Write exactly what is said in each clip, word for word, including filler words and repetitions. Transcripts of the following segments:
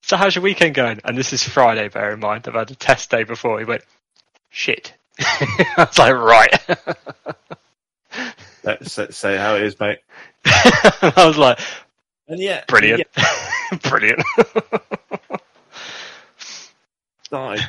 so how's your weekend going? And this is Friday, bear in mind. I've had a test day before. He went, shit. I was like, right. Let's say how it is, mate. I was like, and yeah, brilliant. Yeah. Brilliant. Started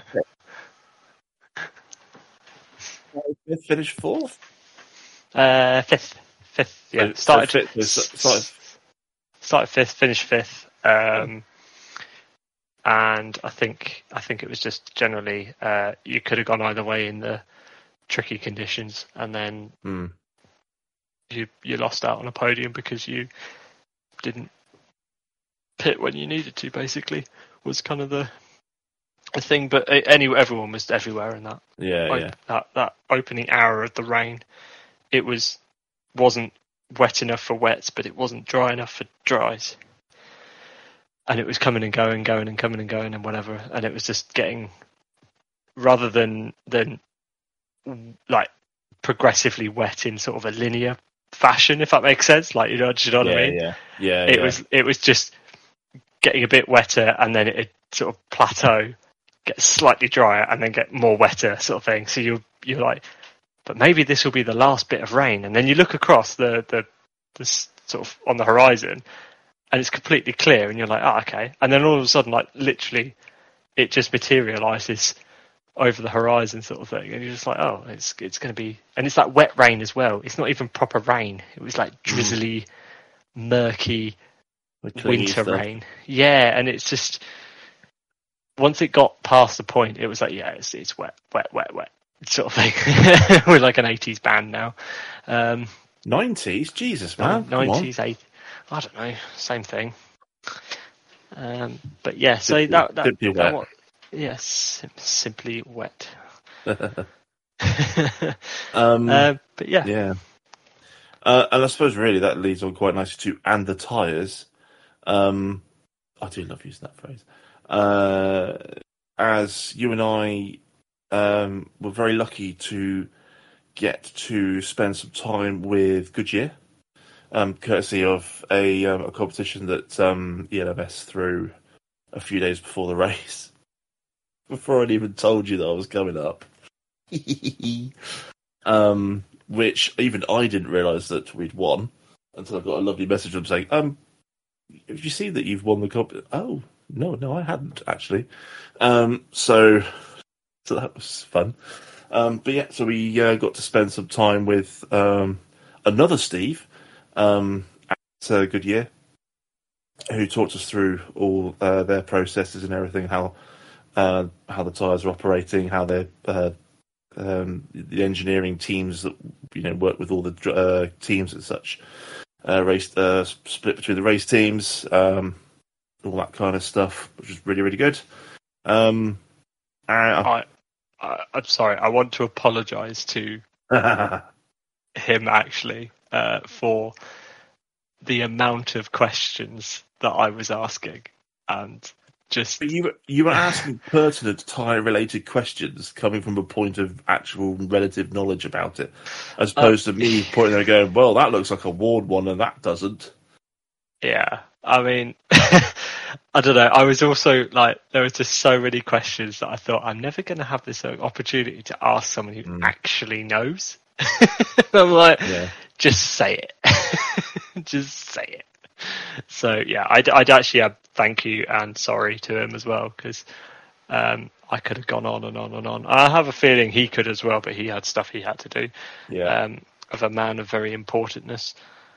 fifth, finished fourth? Uh, fifth. Fifth, yeah. So, started, so fifth, so started... started fifth, finished fifth. Um, and I think I think it was just generally uh, you could have gone either way in the tricky conditions, and then mm. you you lost out on a podium because you didn't pit when you needed to. Basically, was kind of the the thing. But anyway, everyone was everywhere in that. Yeah, op- yeah. That that opening hour of the rain, it was wasn't wet enough for wets, but it wasn't dry enough for dries. And it was coming and going, going and coming and going and whatever. And it was just getting, rather than than like progressively wet in sort of a linear fashion, if that makes sense. Like, you know, do you know what yeah, I mean? Yeah, yeah. It yeah. was it was just getting a bit wetter, and then it sort of plateau, get slightly drier, and then get more wetter, sort of thing. So you're you're like, but maybe this will be the last bit of rain. And then you look across the the, the sort of on the horizon, and it's completely clear, and you're like, oh, okay. And then all of a sudden, like, literally, it just materialises over the horizon, sort of thing. And you're just like, oh, it's it's going to be... And it's like wet rain as well. It's not even proper rain. It was like drizzly, murky winter rain. Yeah, and it's just... Once it got past the point, it was like, yeah, it's it's wet, wet, wet, wet, sort of thing. We're like an eighties band now. Um, nineties? Jesus, man. nineties, eighties. I don't know, same thing. Um, but yeah, so simply, that that, simply that wet. was, yes, sim- simply wet. um, uh, but yeah, yeah. Uh, and I suppose really that leads on quite nicely to and the tyres. Um, I do love using that phrase. Uh, as you and I um, were very lucky to get to spend some time with Goodyear. Um, courtesy of a, um, a competition that um, E L M S threw a few days before the race. Before I'd even told you that I was coming up. um, which even I didn't realise that we'd won until I got a lovely message from saying, um, have you seen that you've won the competition? Oh, no, no, I hadn't, actually. Um, so, so that was fun. Um, but yeah, so we uh, got to spend some time with um, another Steve, Um, at uh, Goodyear, who talked us through all uh, their processes and everything, how uh, how the tyres are operating, how they're uh, um, the engineering teams that you know work with all the uh, teams and such, uh, race uh, split between the race teams, um, all that kind of stuff, which was really really good. Um, I, I, I'm sorry, I want to apologise to him actually. Uh, for the amount of questions that I was asking, and just but you you were asking pertinent tyre related questions coming from a point of actual relative knowledge about it, as opposed uh, to me pointing there and going, "Well, that looks like a Ward one, and that doesn't." Yeah, I mean, I don't know. I was also like, there was just so many questions that I thought I'm never going to have this opportunity to ask someone who mm. actually knows. I'm like, yeah. Just say it. Just say it. So, yeah, I'd, I'd actually add thank you and sorry to him as well, because um, I could have gone on and on and on. I have a feeling he could as well, but he had stuff he had to do. Yeah. Um, of a man of very importantness.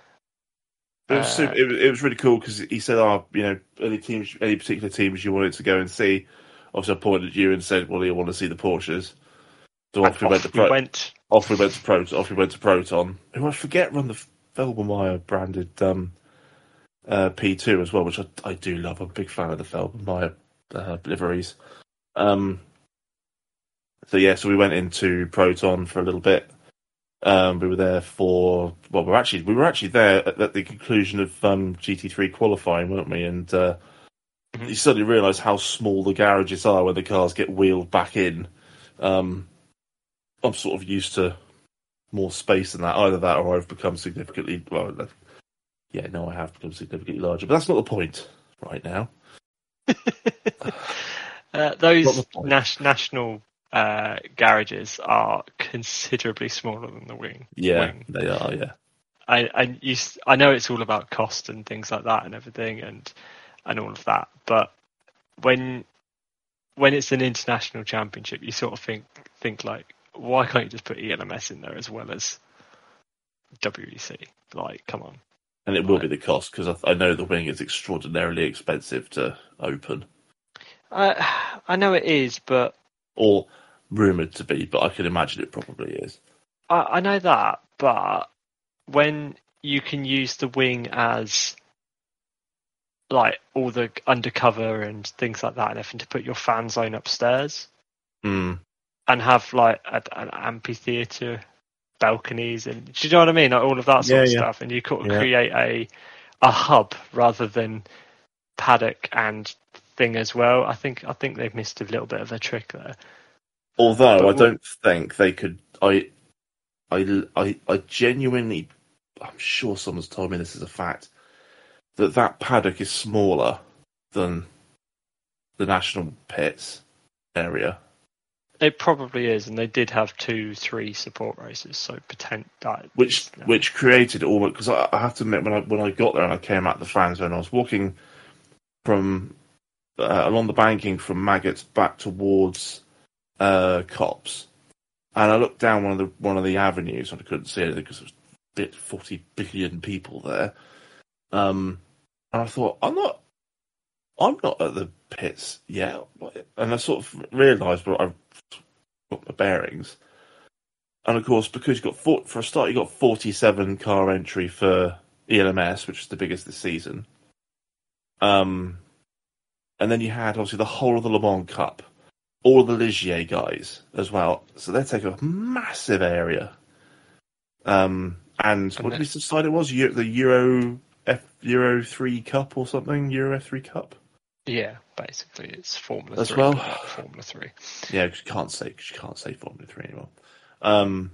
It was, uh, it was, it was really cool because he said, oh, you know, any teams, any particular teams you wanted to go and see. Obviously, I pointed at you and said, well, you want to see the Porsches. So off we, off went to Pro- we went. Off we went to Proton. Off we went to Proton, who I forget run the Felbermeyer branded um, uh, P two as well, which I, I do love. I'm a big fan of the Felbermeyer uh, liveries. Um, so yeah, so we went into Proton for a little bit. Um, we were there for well, we're actually we were actually there at, at the conclusion of um, G T three qualifying, weren't we? And uh, mm-hmm. you suddenly realise how small the garages are when the cars get wheeled back in. Um, I'm sort of used to more space than that. Either that, or I've become significantly well. Yeah, no, I have become significantly larger, but that's not the point right now. uh, those nas- national uh, garages are considerably smaller than the wing. Yeah, wing. they are. Yeah, I I, you, I know it's all about cost and things like that and everything and and all of that, but when when it's an international championship, you sort of think think like, why can't you just put E L M S in there as well as W E C? Like, come on. and it will be the cost because I, I know the wing is extraordinarily expensive to open. I I know it is, but or rumored to be, but I can imagine it probably is. I, I know that, but when you can use the wing as like all the undercover and things like that, and everything to put your fan zone upstairs mm. and have like a, an amphitheater balconies, and do you know what I mean? Like all of that sort yeah, of yeah. stuff, and you could yeah. create a a hub rather than paddock and thing as well. I think I think they've missed a little bit of a trick there. Although but I don't think they could. I, I, I, I genuinely, I'm sure someone's told me this is a fact, that that paddock is smaller than the national pits area. It probably is, and they did have two, three support races, so potent that which you know. which created all because I, I have to admit when I when I got there and I came out the fan zone, I was walking from uh, along the banking from Maggots back towards uh, Cops, and I looked down one of the one of the avenues and I couldn't see anything because there was bit forty billion people there. Um, and I thought I'm not I'm not at the pits yet, and I sort of realised, but I've got my bearings. And of course, because you've got four, for a start, you got forty-seven car entry for E L M S, which is the biggest this season. Um, and then you had obviously the whole of the Le Mans Cup, all of the Ligier guys as well. So they take a massive area. Um, and what did we decide it was? The Euro F Euro three Cup or something? Euro F three Cup. Yeah, basically it's Formula as three, well. but not Formula three. Yeah, because you can't say cause you can't say Formula three anymore. Um,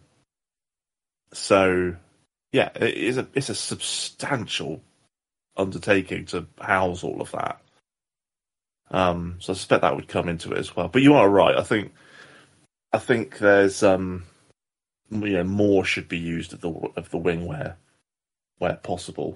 so yeah, it is a it's a substantial undertaking to house all of that. Um, so I suspect that would come into it as well. But you are right. I think I think there's um, you know, more should be used of the of the wing where where possible.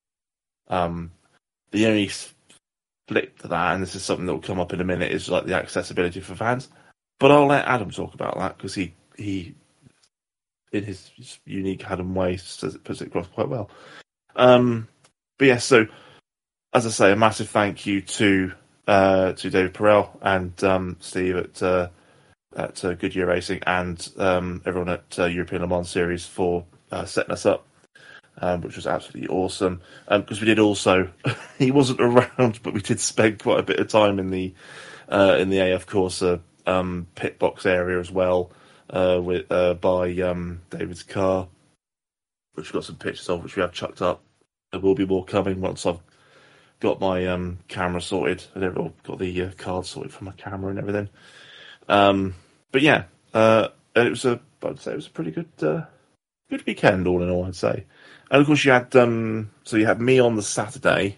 Um, the only flip to that, and this is something that will come up in a minute, is like the accessibility for fans. But I'll let Adam talk about that because he he in his unique Adam way says it puts it across quite well. Um, but yes, yeah, so as I say, a massive thank you to uh, to David Perel and um, Steve at uh, at uh, Goodyear Racing and um, everyone at uh, European Le Mans Series for uh, setting us up, um, which was absolutely awesome. Because um, we did also, he wasn't around, but we did spend quite a bit of time in the uh, in the A F Corsa um, pit box area as well, uh, with uh, by um, David's car, which we've got some pictures of, which we have chucked up. There will be more coming once I've got my um, camera sorted. I never got the uh, card sorted for my camera and everything. Um, but yeah, uh, and it was a, I'd say it was a pretty good, uh, good weekend all in all, I'd say. And of course you had, um, so you had me on the Saturday,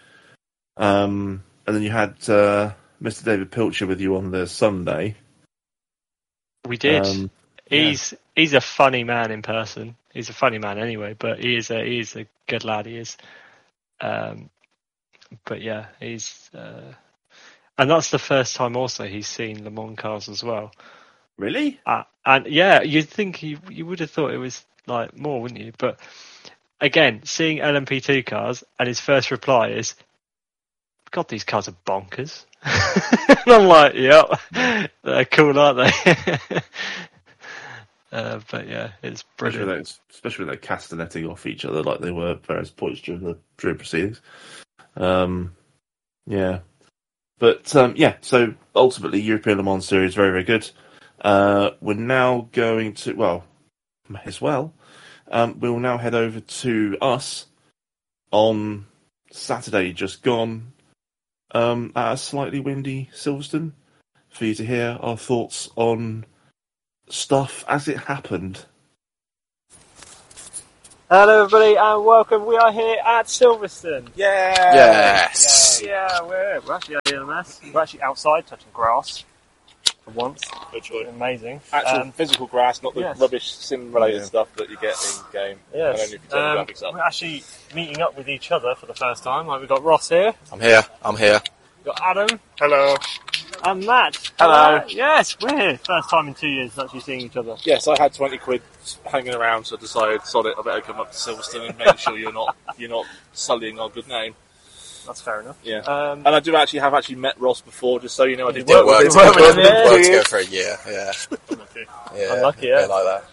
um, and then you had uh, Mister David Pilcher with you on the Sunday. We did. Um, he's yeah. he's a funny man in person. He's a funny man anyway, but he is a he is a good lad. He is. Um, but yeah, he's. Uh, And that's the first time also he's seen Le Mans cars as well. Really? Uh, and yeah, you'd think he, you would have thought it was like more, wouldn't you? But again, seeing L M P two cars, and his first reply is, God, these cars are bonkers. And I'm like, yep, they're cool, aren't they? uh, but yeah, it's brilliant. Especially with, especially with their castanetting off each other like they were at various points during the during proceedings. Um, yeah. But um, yeah, so ultimately, European Le Mans Series very, very good. Uh, we're now going to, well, may as well. Um, we'll now head over to us on Saturday, just gone, um, at a slightly windy Silverstone, for you to hear our thoughts on stuff as it happened. Hello everybody and welcome. We are here at Silverstone. Yeah. Yes. Yeah, we're, we're actually at E L M S. We're actually outside touching grass for once. Literally. Amazing. Actual Um, physical grass, not the yes. rubbish sim-related Yeah. stuff that you get in game. yes. And only if you turn Um, the graphics up. we're actually meeting up with each other for the first time. Like we've got Ross here, I'm here. I'm here. we've got Adam, Hello. and Matt. Hello. Yes, we're here. First time in two years actually seeing each other. Yes, I had twenty quid hanging around, so I decided, sod it, I better come up to Silverstone and make sure you're not you're not sullying our good name. That's fair enough. Yeah. Um, And I do actually have actually met Ross before, just so you know. I did You work worked with with him. him. Worked with him Yeah. for Worked two together years. for a year. Yeah. Yeah. Unlucky, a yeah. bit like that.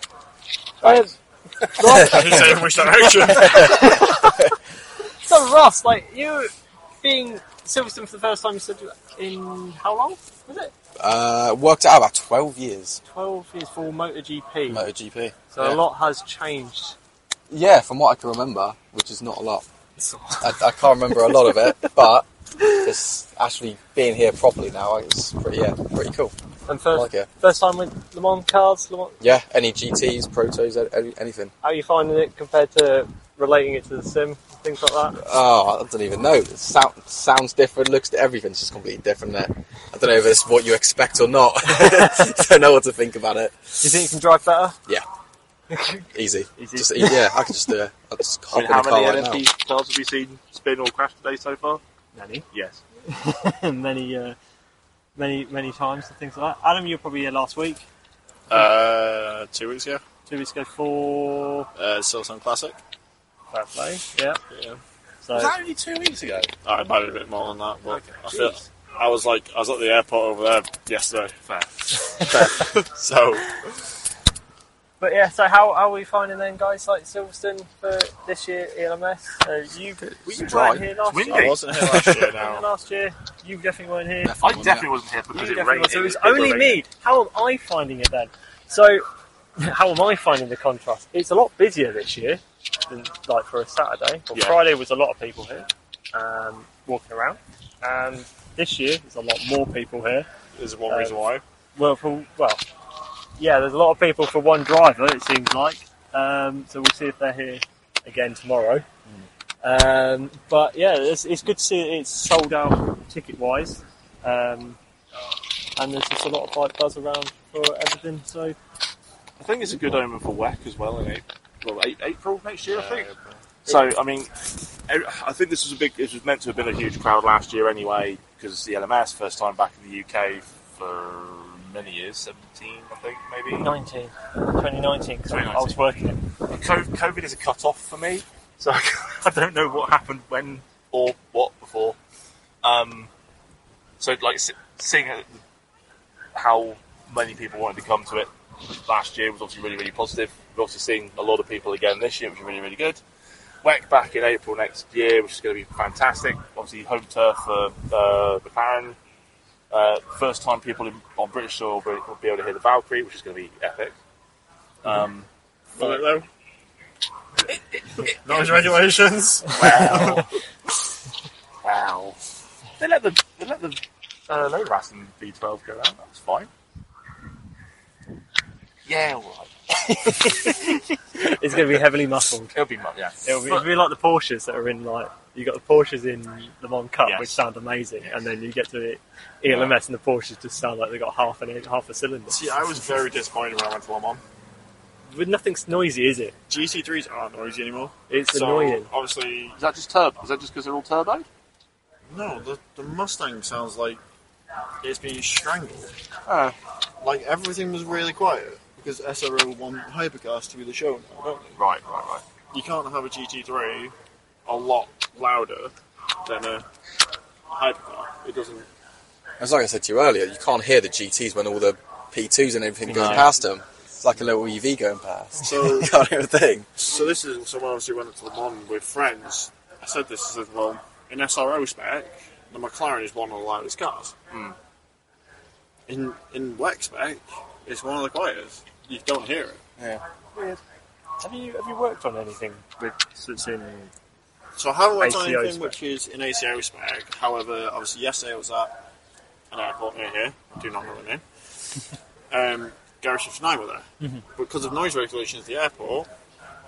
Ross, so Ross, like you being Silverstone for the first time, you said in how long was it? Uh, worked it out about twelve years. Twelve years for MotoGP. MotoGP. So yeah. a lot has changed. Yeah, from what I can remember, which is not a lot. I, I can't remember a lot of it, but it's actually being here properly now. It's pretty, yeah, pretty cool. And I first, like it. first time with Le Mans cars. Le Mans, Yeah, any G Ts, Protos, any, anything. how are you finding it compared to relating it to the sim, things like that? Oh, I don't even know. It sound, sounds different, looks, everything's just completely different there. I don't know if it's what you expect or not. I don't know what to think about it. Do you think you can drive better? Yeah. Easy. Easy. Just, yeah, I can just do it. I'll just I hop mean, in how the car many right N now. F P cars have we seen spin or crash today so far? Many, Yes. many, uh, many, many times and things like that. Adam, you were probably here last week, Uh, two weeks ago, two weeks ago for uh, Silverstone Classic. Fair Play. Yeah. Yeah, So Was that only two weeks ago? I might be a bit more than that, but Okay. I feel Jeez. I was like I was at the airport over there yesterday. Fair. So But yeah, so how, how are we finding then, guys, like Silverstone for this year, E L M S? Uh, you It's you dry. weren't here last It's year. windy. I wasn't here last year. You weren't Now last year. You definitely weren't here. I definitely wasn't here because You it definitely rained. weren't. So it was it only raining. me. How am I finding it then? So, how am I finding the contrast? It's a lot busier this year than like for a Saturday. Well, Yeah. Friday was a lot of people here, um, walking around, and this year there's a lot more people here. there's one Um, reason why. Well, for well, yeah, there's a lot of people for one driver. It seems like. Um, so we'll see if they're here again tomorrow. Um, but yeah, it's, it's good to see it's sold out ticket wise, um, and there's just a lot of like buzz around for everything. So I think it's a good omen for W E C as well in April, well, April next year, I think. So, I mean, I think this was a big. This was meant to have been a huge crowd last year anyway, because the L M S first time back in the U K for many years, seventeen, I think, maybe. nineteen, twenty nineteen, because I was working. Co- COVID is a cut-off for me, so I don't know what happened when or what before. Um, so, like, se- seeing how many people wanted to come to it last year was obviously really, really positive. We're obviously seeing a lot of people again this year, which is really, really good. W E C back in April next year, which is going to be fantastic. Obviously, home turf for uh, McLaren. Uh, first time people in, on British soil will be, will be able to hear the Valkyrie, which is going to be epic. Um, Was it though? Noise regulations. Wow. Wow. They let the they let the uh, low ras in V twelve go around. That was fine. Yeah, all right. It's going to be heavily muffled. It'll be mu- yeah. It'll be, But- it'll be like the Porsches that are in like you got the Porsches in Le Mans Cup, Yes. which sound amazing, and then you get to the E L M S and the Porsches just sound like they got half an half a cylinder. See, I was very disappointed when I went to Le Mans. But nothing's noisy, is it? G T threes aren't noisy anymore. It's So annoying. obviously, Is that just turbo? Is that just because they're all turbo? no. The the Mustang sounds like it's being strangled. Uh, Like everything was really quiet because S R O want Hypercars to be the show now, don't they? right, right, right. You can't have a G T three a lot louder than a hypercar. It doesn't. As like I said to you earlier, you can't hear the G Ts when all the P twos and everything going No. past them. It's like a little E V going past. So, You can't hear a thing. so this is someone obviously went to Le Mans with friends. I said this. I said, well, in S R O spec, the McLaren is one of the loudest cars. Mm. In in W E C spec, it's one of the quietest. You don't hear it. Yeah. Weird. Have you have you worked on anything with that's in? So I haven't worked on A C O anything spec. which is in A C O spec. However, obviously yesterday I was at an airport near here. I do not know the name. Um, Garage fifty-nine were there. Mm-hmm. Because of noise regulations at the airport,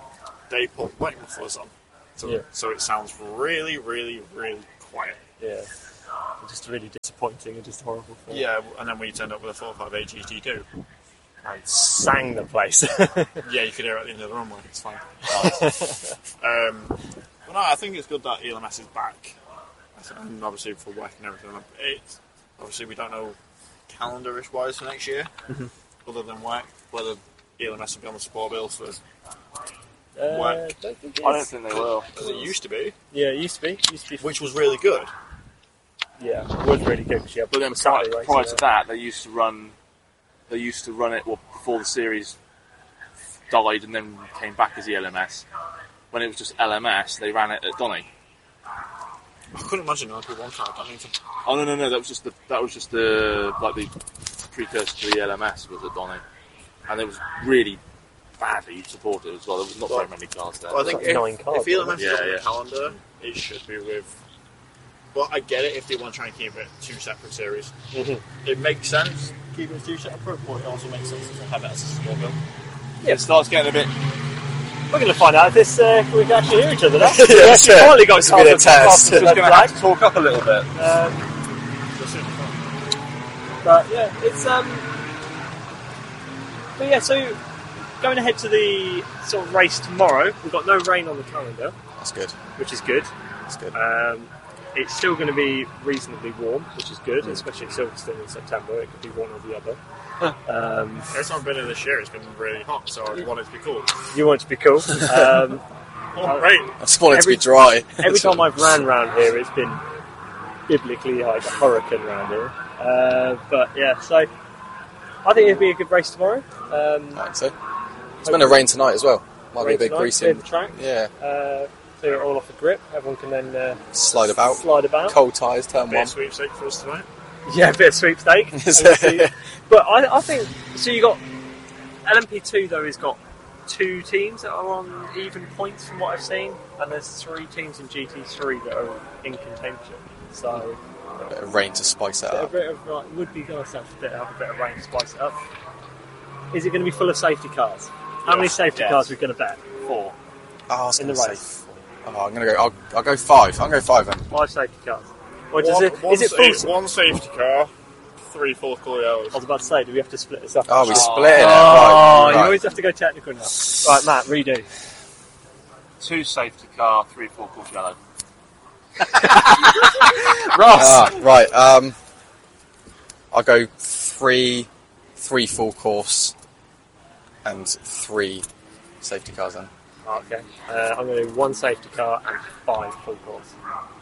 they put white mufflers on, so, Yeah. so it sounds really, really, really quiet. Yeah. Just really disappointing and just horrible. Thing. Yeah, and then when you turned up with a four five eight G T two, And sang the place. yeah, you could hear it at the end of the runway. It's fine. um, but no, I think it's good that E L M S is back. And obviously for work and everything. It's, obviously we don't know calendar-ish wise for next year, Mm-hmm. other than work, whether E L M S will be on the support bill for Uh, Work. don't think I don't it's- think they will. because it used to be, Yeah, it used to be. It used to be. which was really good. Yeah, it was really good. 'Cause you had But then Saturday prior, racing prior to there. that, they used to run. They used to run it well, before the series died and then came back as E L M S. When it was just L M S, they ran it at Donny. I couldn't imagine L M P one car at Donington. Oh no no no! That was just the that was just the like the precursor to the L M S was at Donny, and it was really badly supported as well. There was not very many cars there. Well, I think like if, nine cars, if E L M S wasn't is it? on Yeah, the yeah. calendar, it should be with. But I get it if they want to try and keep it two separate series. Mhm. It makes sense keep it two separate, but it also makes sense to have it as a small bill. It starts getting a bit. We're going to find out if this uh, we can actually hear each other now. Yeah, we actually sure. finally got It's a bit of half test. half Just the going to have to talk up a little bit. Um, but yeah, it's um. But yeah, so going ahead to the sort of race tomorrow, we've got no rain on the calendar, That's good. which is good. That's good. Um, it's still going to be reasonably warm, which is good, especially at Silverstone in September. It could be one or the other. Um, Every time I've been in this year, it's been really hot, so I want it to be cool. you want it to be cool. Um, Oh, great! I just want it to every- be dry. every time I've ran round here, it's been biblically like a hurricane round here. Uh, but yeah, so I think it'll be a good race tomorrow. Um, I think so. It's going to rain tonight as well. Might be a rain bit tonight, greasy. clear the track, Yeah. uh, clear it all off the grip. Everyone can then uh, Slide about. slide about. Cold tyres, turn Bit one. of sweepstake for us tonight. Yeah, a bit of sweepstake. Obviously. But I, I think so. You got L M P two though. Has got two teams that are on even points from what I've seen, and there's three teams in G T three that are in contention. So A bit of rain to spice it a up. bit of like, would be nice to have a bit, have a bit of rain to spice it up. Is it going to be full of safety cars? How many Yes, safety yes. cars are we going to bet? Four. Oh, I was In the gonna race. say- Oh, I'm going to go. I'll, I'll go five. I'll go five then. Five safety cars. Or does One, it? one Is it full? sa- one safety car, three full cooler hours. I was about to say, do we have to split this up? Oh, we Oh. split it. Oh, Right. you right. always have to go technical now. Right, Matt, redo. Two safety car, three four course yellow. Ross! Ah, right. Um, I'll go three, three full course, and three safety cars then. Okay. Uh, I'm going to do one safety car and five full course.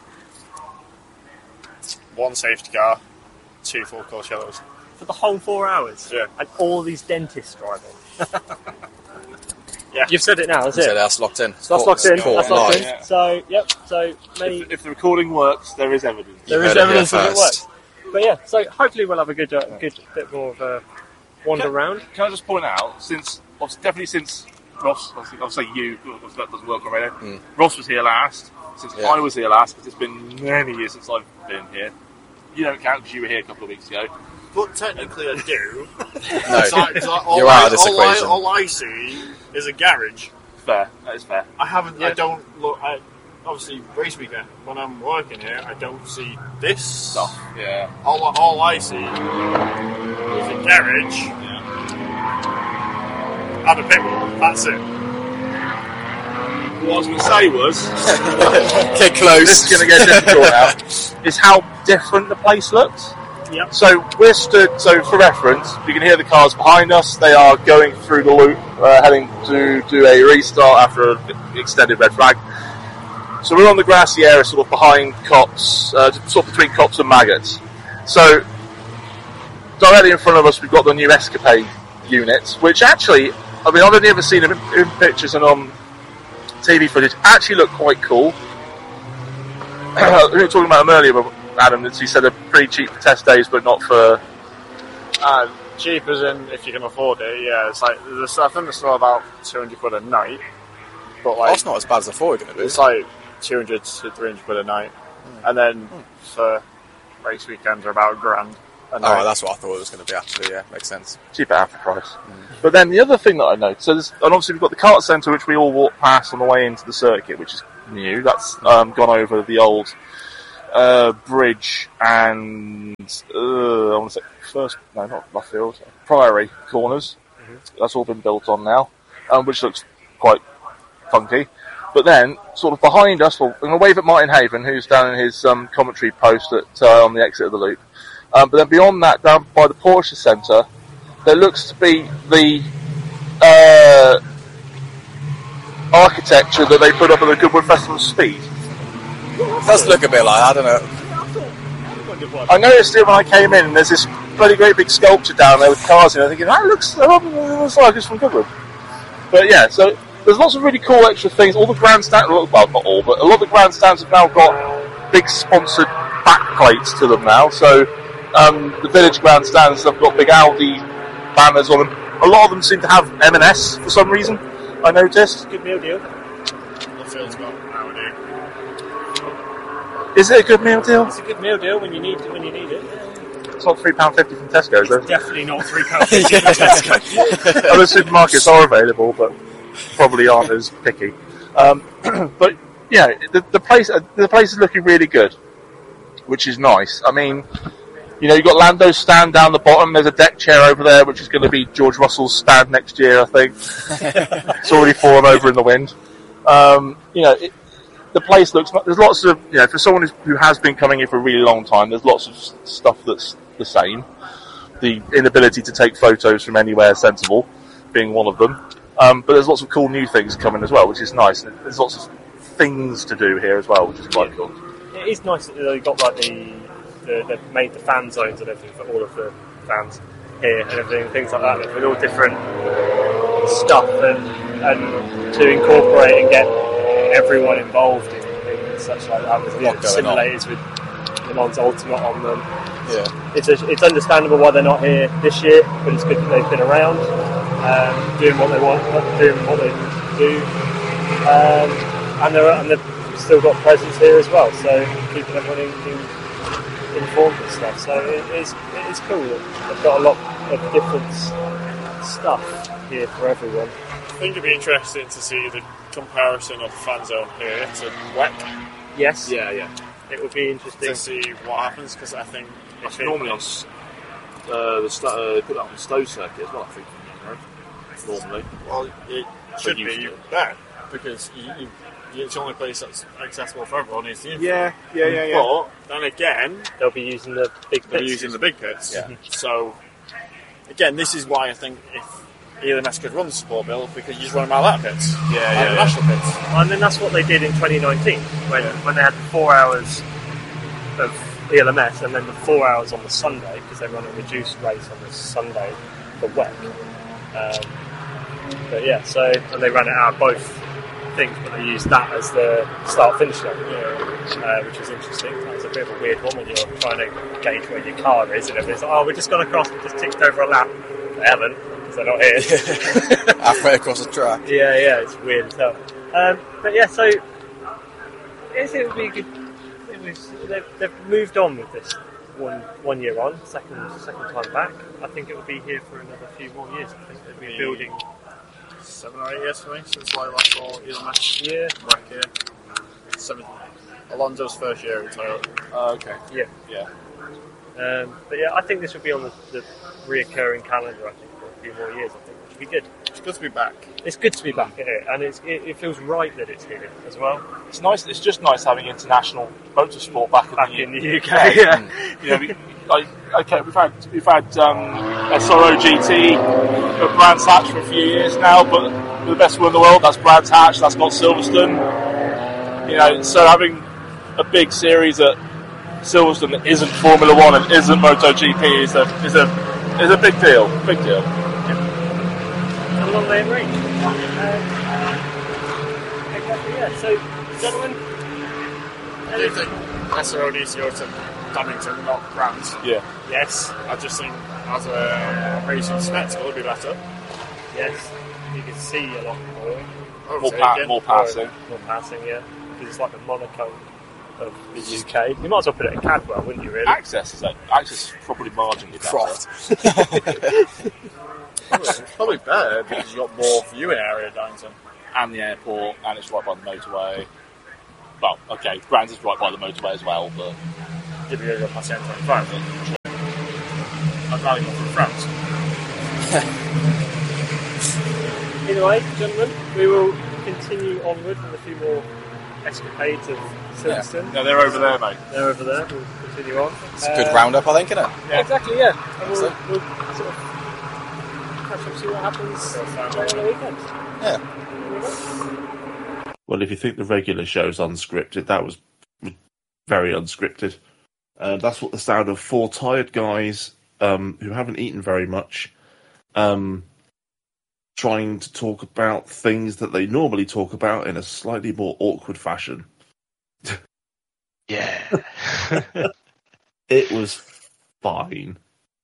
One safety car, two full course yellows. For the whole four hours? Yeah. And all these dentists driving? Yeah. You've said it now, that's So it. that's locked in. So that's locked in. Court That's locked in. live. Yeah. So, yep. So, maybe If, if the recording works, there is evidence. there You is heard it here evidence that it first. works. But yeah, so hopefully we'll have a good, uh, good bit more of a wander Can- around. Can I just point out, since obviously, definitely since Ross, obviously, I'll say you, because that doesn't work on radio. Mm. Ross was here last. Since Yeah. I was here last, because it's been many years since I've been here. You don't count because you were here a couple of weeks ago. But technically I do. No, 'Cause I- 'cause I- all you're I- out of this all I- equation. all I see is a garage. Fair, that is fair. I haven't. I Yeah. don't look. I, obviously, race weekend when I'm working here, I don't see this Stuff, yeah. All, all I see is a garage and a pit wall. That's it. What I was going to say was, Get close. this is going to get difficult now, is how different the place looks. Yep. So we're stood, so for reference, you can hear the cars behind us. They are going through the loop, uh, heading to do a restart after an extended red flag. So we're on the grassy area, sort of behind Cops, uh, sort of between Cops and Maggots. So directly in front of us, we've got the new Escapade units, which actually, I mean, I've only ever seen them in, in pictures and on T V footage. Actually, look quite cool. We were talking about them earlier, but Adam, he said they're pretty cheap for test days, but not for. Uh, cheap as in if you can afford it. Yeah, it's like there's, I think it's still about two hundred quid a night. But like That's not as bad as I thought it was going to be. it's like two hundred to three hundred quid a night, and then for race weekends are about a grand. And Oh, they're that's what I thought it was going to be. Actually, yeah, makes sense. cheap at half the price. But then the other thing that I noticed, so there's, and obviously we've got the kart centre, which we all walked past on the way into the circuit, which is new. That's um, gone over the old uh, bridge and uh, I want to say first, no, not Luffield, Priory corners. Mm-hmm. That's all been built on now, um, which looks quite funky. But then, sort of behind us, well, I'm going to wave at Martin Haven, who's down in his um, commentary post at, uh, on the exit of the loop. Um, but then beyond that, down by the Porsche Centre, there looks to be the uh, architecture that they put up at the Goodwood Festival of Speed. It does look a bit like, I don't know. I noticed it when I came in, and there's this bloody great big sculpture down there with cars in it. I'm thinking, that looks, that looks like it's from Goodwood. But yeah, so there's lots of really cool extra things. All the grandstands, well, not all, but a lot of the grandstands have now got big sponsored backplates to them now. So um, the village grandstands have got big Audi banners on them. A lot of them seem to have M and S for some reason, I noticed. Good meal deal. Lufield's got Audi. Is it a good meal deal? It's a good meal deal when you need when you need it. It's not three pounds fifty from Tesco's, though. Definitely not three pounds fifty from Tesco. Other supermarkets are available, but probably aren't as picky. Um, but yeah, the, the place the place is looking really good, which is nice. I mean, you know, you've got Lando's stand down the bottom. There's a deck chair over there, which is going to be George Russell's stand next year, I think. It's already fallen over in the wind. Um, you know, it, the place looks. There's lots of, you know, for someone who has been coming here for a really long time, there's lots of stuff that's the same. The inability to take photos from anywhere sensible being one of them. Um, but there's lots of cool new things coming as well, which is nice. There's lots of things to do here as well, which is quite Yeah. cool. It is nice that they've got like the, the they've made the fan zones and everything for all of the fans here and everything, things like that, with all different stuff and and to incorporate and get everyone involved in things such like that. With lot going on. simulators with Le Mans Ultimate on them. Yeah. It's a, it's understandable why they're not here this year, but it's good that they've been around, um, doing what they want, doing what they do, um, and they're and they've still got presence here as well. So keeping everyone in, in, informed and stuff. So it is it is cool that they've got a lot of different s- stuff here for everyone. I think it'd be interesting to see the comparison of the fan zone here to W E C. Yes, Yeah, yeah. it would be interesting. To see what happens, because I think That's if it, normally on s- uh, the st- uh, they put that on the Stowe circuit as well, I think. Normally. well, it should used be to. there, because you, you, it's the only place that's accessible for everyone is the Yeah, yeah, yeah, yeah. But then again, They'll be using the big they're pits. using the big pits. Yeah. So again, this is why I think if E L M S could run the support bill, because you just run them out of that pits. Yeah, out yeah, of the yeah. national pits. And then that's what they did in twenty nineteen when, Yeah. when they had the four hours of E L M S and then the four hours on the Sunday, because they run a reduced race on the Sunday for W E C. Um, but yeah, so and they ran it out of both things, but they used that as the start-finish line, uh, which was interesting. That was a bit of a weird one when you're trying to gauge where your car is, and everybody's like, "Oh, we've just gone across, we just ticked over a lap." They haven't, because they're not here. Halfway across the track. Yeah, yeah, it's weird as hell. Um, but yeah, so yes, it would be good. It was, they've, they've moved on with this one one year on, second second time back. I think it will be here for another few more years. I think they've been building. Seven or eight years for me since I last saw E L M S Yeah, back here. Seven. Alonso's first year in Toyota. Uh, okay. yeah. Yeah. Um, but yeah, I think this will be on the, the reoccurring calendar. I think for a few more years. I think which would be good. It's good to be back. It's good to be back here, and it's, it, it feels right that it's here as well. It's nice. It's just nice having international motorsport back in Back the U K. in the U K, yeah. You know, we, like, okay, we've had we've had um, S R O G T at Brands Hatch for a few years now, but the best one in the world, that's Brands Hatch, that's not Silverstone. You know, so having a big series at Silverstone that isn't Formula One and isn't MotoGP is a is a is a big deal. Big deal. A long way of range. Um, exactly, yeah. So, gentlemen, I do think S R O D C O to Donington, not Brands. Yeah. yes, I just think as a racing spectacle, it'd be better. yes, you can see a lot more. More, pa- Again, more passing. More passing, yeah. Because it's like the Monaco of the U K. You might as well put it in Cadwell, wouldn't you, really? Access is like, access is probably marginally better. Croft. Probably, probably better because you've got more viewing area at Downington. And the airport, and it's right by the motorway. Well, okay, Brands is right by the motorway as well, but If you go past the M twenty-five, then I'd rather go through France. Either way, gentlemen, we will continue onward with a few more escapades of Silverstone. no, they're over there, mate. They're over there. We'll continue on. It's a good roundup, I think, isn't it? Yeah. Exactly, yeah. And we'll, So- we'll sort of catch up, see what happens on the weekend. Yeah. Well, if you think the regular show's unscripted, that was very unscripted. Uh, that's what the sound of four tired guys um, who haven't eaten very much, um, trying to talk about things that they normally talk about in a slightly more awkward fashion. Yeah. It was fine.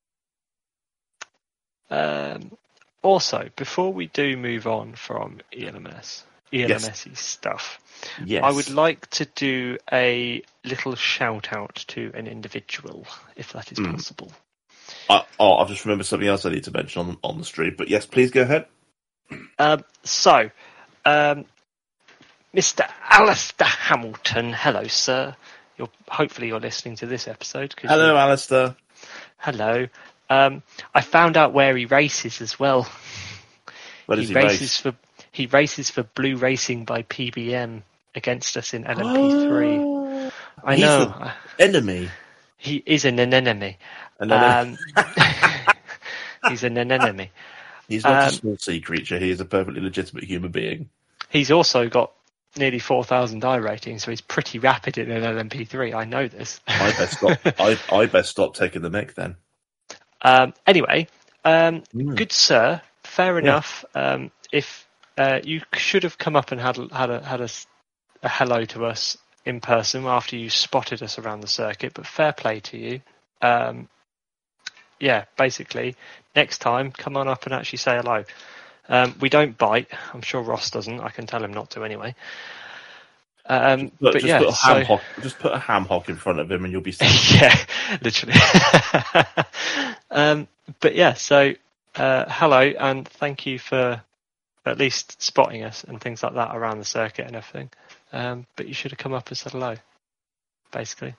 Um, also, before we do move on from E L M S, E L M S-y stuff, Yes. I would like to do a little shout out to an individual, if that is Mm. possible. I, oh, I've just remembered something else I need to mention on, on the stream, but yes, please go ahead. Um, so, um, Mister Alistair Hamilton, hello, sir. You're, hopefully you're listening to this episode. 'Cause Hello, you- Alistair. Hello. Um, I found out where he races as well. Where does he he races race? for he races for Blue Racing by P B M against us in L M P three. I He's know the enemy. he is an anemone. And then Um, he's an anemone. he's not um, a small sea creature. He is a perfectly legitimate human being. He's also got nearly four thousand I rating, so he's pretty rapid in an L M P three. I know this. I best stop. I, I best stop taking the mic then. Um, anyway, um, Mm. good sir, fair Yeah. enough. Um, if uh, you should have come up and had a- had a had a, s- a hello to us in person after you spotted us around the circuit, but fair play to you. Um, yeah, basically, next time, come on up and actually say hello. Um, we don't bite. I'm sure Ross doesn't. I can tell him not to anyway. Um, Look, but just yeah, put a ham so- hock. Just put a ham hock in front of him, and you'll be. Safe. yeah, literally. um, but yeah, so uh, hello and thank you for at least spotting us and things like that around the circuit and everything. Um, but you should have come up and said hello, basically.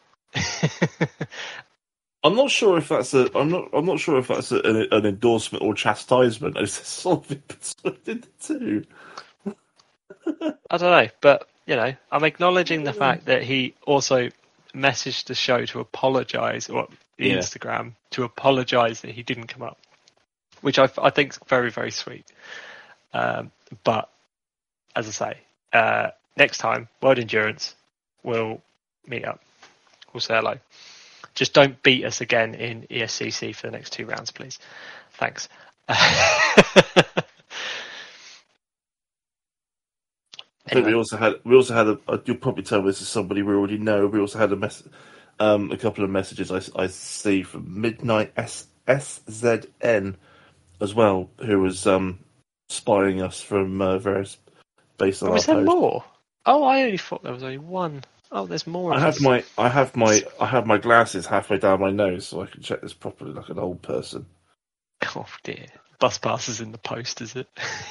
I'm not sure if that's a. I'm not. I'm not sure if that's a, an, an endorsement or chastisement. It's sort of between the two. I don't know, but you know, I'm acknowledging the fact that he also messaged the show to apologise, or the Yeah. Instagram to apologise that he didn't come up, which I, I think is very, very sweet. Um, but as I say, uh, next time, World Endurance, we'll meet up. We'll say hello. Just don't beat us again in E S C C for the next two rounds, please. Thanks. I think we Anyway. also had. We also had. A, uh, you'll probably tell this is somebody we already know. We also had a mess. Um, a couple of messages I, I see from Midnight S S Z N as well, who was um, spying us from uh, various based on Oh, our is there post. more? Oh, I only thought there was only one. Oh, there's more. I of have us. my I have my I have my glasses halfway down my nose, so I can check this properly like an old person. Oh dear. Bus pass is in the post, is it?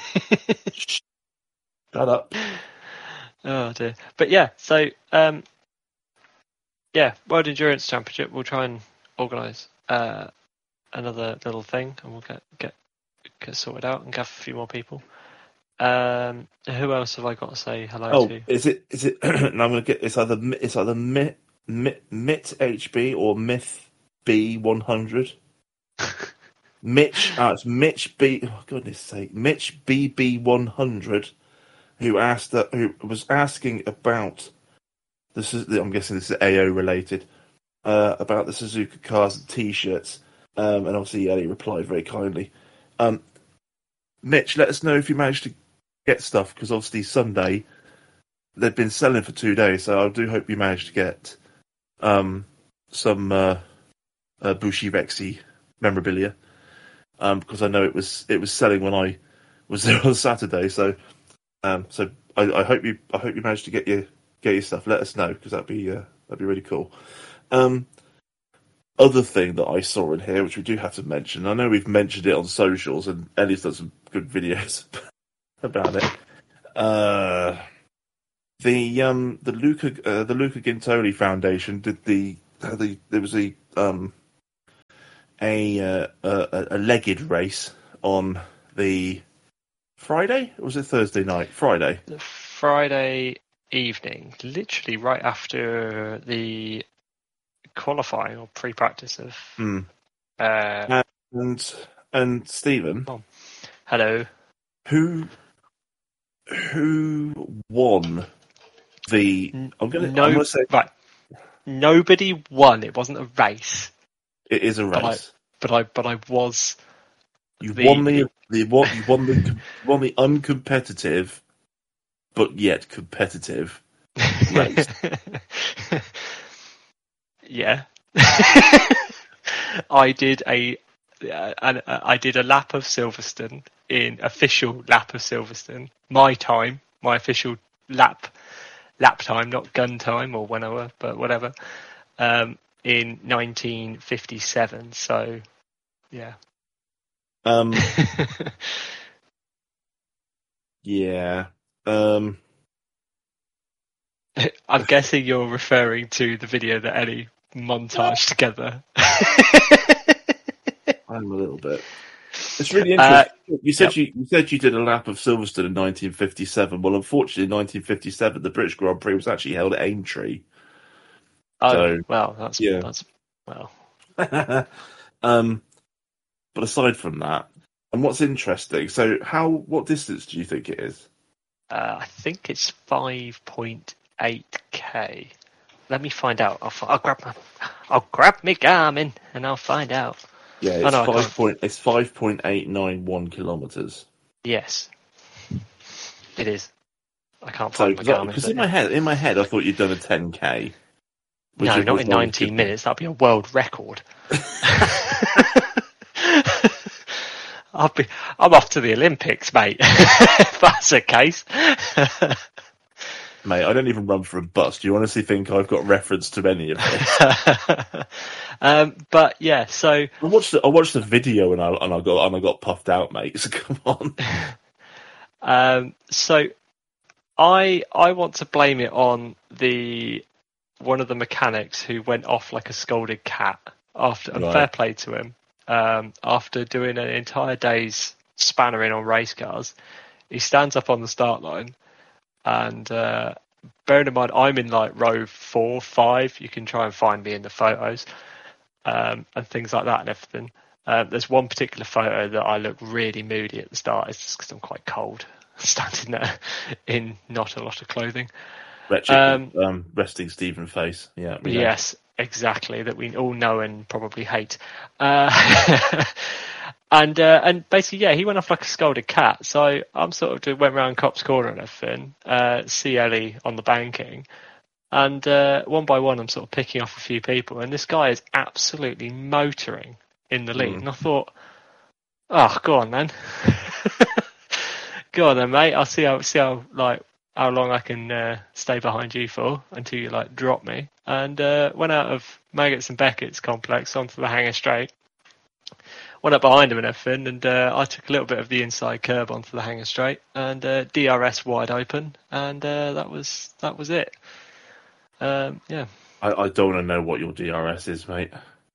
Shut up. Oh dear. But yeah, so um, yeah, World Endurance Championship. We'll try and organise uh, another little thing, and we'll get get get sorted out and gather a few more people. Um, who else have I got to say hello Oh, to? is it is it? no, I'm gonna get. It's either Mi- it's either Mit Mit, Mit H B or Myth B one hundred. Mitch, uh, it's Mitch B. Oh, goodness sake, Mitch B B one hundred, who asked that who was asking about this is. I'm guessing this is A O related. Uh, about the Suzuka cars and T-shirts, um, and obviously Ellie replied very kindly. Um, Mitch, let us know if you managed to get stuff, because obviously Sunday they've been selling for two days, so I do hope you managed to get um, some uh, uh, Bushi Rexy memorabilia, um, because I know it was it was selling when I was there on Saturday. So, um, so I, I hope you I hope you managed to get your get your stuff. Let us know, because that'd be uh, That'd be really cool. Um, other thing that I saw in here, which we do have to mention, I know we've mentioned it on socials, and Ellie's done some good videos about it. Uh, the um, the Luca uh, the Luca Gintoli Foundation did the uh, the there was a um a uh, a, a legged race on the Friday, or was it Thursday night? Friday. The Friday evening, literally right after the qualifying or pre-practice of. Hmm. Uh, and and Stephen, oh, hello. Who who won the? I'm gonna. No, I'm gonna say right. Nobody won. It wasn't a race. it is a But I, race. but I, but I was. You the- won the the what you won the won the uncompetitive, but yet competitive race. Yeah. I did a, uh, an, uh, I did a lap of Silverstone in official lap of Silverstone. My time, my official lap, lap time, not gun time or whenever, but whatever. Um, in nineteen fifty-seven. So, yeah. Um. Yeah. Um. I'm guessing you're referring to the video that Ellie montaged together. I'm a little bit. It's really Uh, interesting. you said yep. you, you said you did a lap of Silverstone in nineteen fifty-seven. Well, unfortunately, in nineteen fifty-seven, the British Grand Prix was actually held at Aintree. Oh, So, well, that's, yeah. that's, well. um, but aside from that, and what's interesting, so how, what distance do you think it is? Uh, I think it's five point eight k. Let me find out. I'll, fi- I'll grab my, I'll grab my Garmin and I'll find out. Yeah, it's Oh, no, I five can't. point. It's five point eight nine one kilometers. Yes, it is. I can't So, find my Garmin. because but in my yeah. head, in my head, I thought you'd done a ten k. No, it not was in like- nineteen minutes. That'd be a world record. I'll be. I'm off to the Olympics, mate. If that's the case. Mate, I don't even run for a bus. Do you honestly think I've got reference to any of this? um, but yeah, so I watched the, I watched the video and I and I got and I got puffed out, mate. So come on. um, so I I want to blame it on the one of the mechanics who went off like a scolded cat after. And Right. fair play to him. Um, after doing an entire day's spannering on race cars, he stands up on the start line. And uh, bearing in mind, I'm in like row four, five. You can try and find me in the photos um, and things like that and everything. Uh, there's one particular photo that I look really moody at the start. It's just because I'm quite cold, standing there in not a lot of clothing. Wretched, Um, um, resting Stephen face. Yeah. we know. Yes, exactly. That we all know and probably hate. Uh, and uh, and basically, yeah, he went off like a scolded cat. So I'm sort of just went around Cops Corner and everything, uh, see Ellie on the banking, and uh, one by one, I'm sort of picking off a few people, and this guy is absolutely motoring in the lead. Mm. And I thought, oh, go on then, go on then, mate. I'll see how see how like. how long I can uh, stay behind you for until you like drop me. And uh, went out of Maggots and Beckett's complex onto the hangar straight. Went up behind him and everything, and uh, I took a little bit of the inside curb onto the hangar straight, and uh, D R S wide open, and uh, that was that was it. Um, yeah. I, I don't want to know what your D R S is, mate.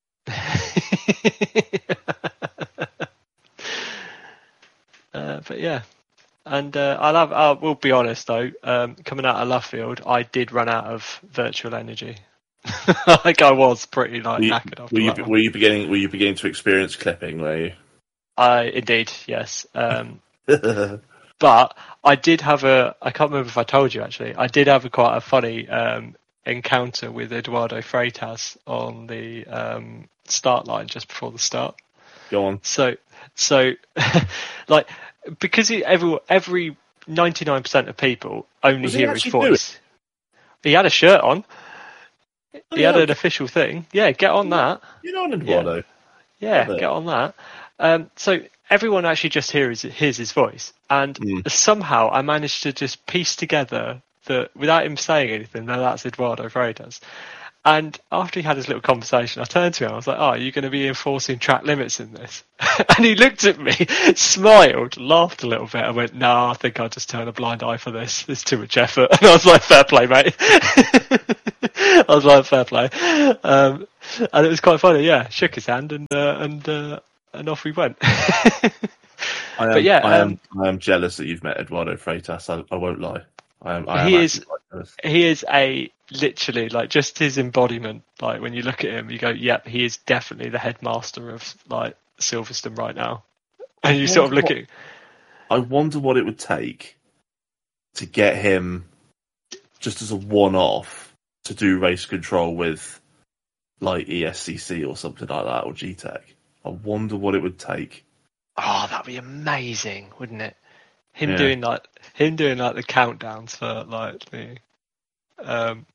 uh, but yeah. And uh, I'll have, I will be honest though, um, coming out of Luffield, I did run out of virtual energy. Like I was pretty like Were you, knackered after were you, that one. were you beginning? Were you beginning to experience clipping? Were you? I indeed, yes. Um, but I did have a, I can't remember if I told you actually, I did have a quite a funny um, encounter with Eduardo Freitas on the um, start line just before the start. Go on. So, so like, because he, every every ninety-nine percent of people only Was he hear his actually doing voice. He had a shirt on. Oh, He had yeah. an official thing. Yeah, get on that. You know, Eduardo. Yeah, Love it. get on that. Um, so everyone actually just hears hears his voice, and Mm. somehow I managed to just piece together that without him saying anything, that that's Eduardo Freitas. And after he had his little conversation, I turned to him. I was like, "Oh, are you going to be enforcing track limits in this?" And he looked at me, smiled, laughed a little bit, and went, "No, I think I'll just turn a blind eye for this. It's too much effort." And I was like, "Fair play, mate." I was like, "Fair play," um, and it was quite funny. Yeah, shook his hand and uh, and uh, and off we went. I am, But yeah, I am, um, I am jealous that you've met Eduardo Freitas. I, I won't lie. I am. I am he actually is quite jealous. he is a literally like just his embodiment. Like when you look at him, you go, "Yep, he is definitely the headmaster of like Silverstone right now." And you sort of look what- at, I wonder what it would take to get him, just as a one-off, to do race control with, like E S C C or something like that, or G Tech. I wonder what it would take. oh, that'd be amazing, wouldn't it? Him Yeah. doing like him doing like the countdowns for like the um.